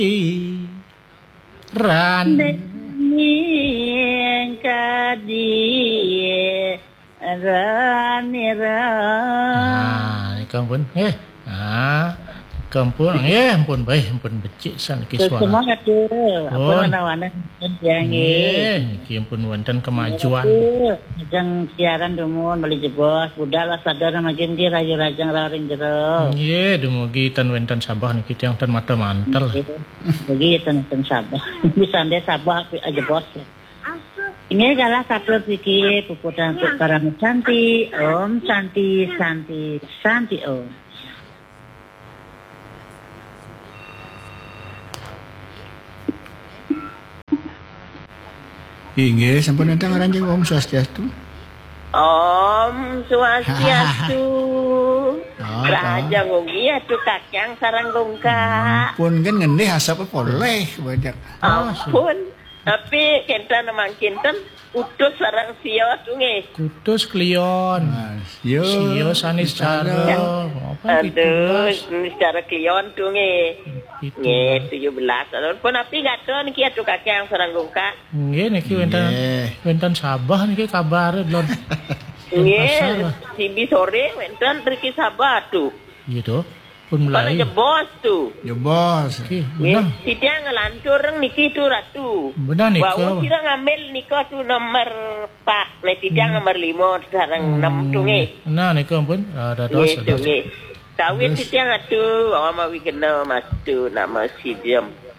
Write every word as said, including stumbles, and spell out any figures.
ran ni kadi ran ran ah kampun eh ah kampun eh ampun bae ampun becik san iki suara semangat tu apa mana-mana yang eh iki ampun wonten kemajuan jang siaran dumun beli jebos budal sadar makin di rayu-rajang raring jero nggih dumugi ten wonten Sabah niki tiyang ten mata mantel begitu ten Sabah bisa ndek Sabah aja bos. Ini adalah satu pikir puputan untuk para cantik om cantik cantik cantik om. Inggih, sampun enten ngaranjing Om Swastiastu. Om Swastiastu. Raja ngogi atuh kakang sareng gongka. Pun kan ngendih asap boleh banyak. Ampun. Tapi kenten mangkinten utus sareng sio tunge. Kutus klion. Sio. Sio sanis cara. Apa itu? Aduh, secara klion tunge. Nggih, tujuh belas. Pun api gaton iki atuh kakang sareng gongka. Nggih niki wonten wonten Sabah niki kabar lon. Nggih, sibi sore wonten triki Sabah tuh. Gitu. Pun mulai. Kan bos tuh. Ya bos. Nggih, sitiang ngelancur niki tuh ratu. Benar nika. Wau sira ngambil nika tuh nomor empat, nek sitiang nomor lima sareng enam tuh nggih. Nah nika ampun dados dados. Kawin sitiang atuh, awak mau kena mas tu nama si jam.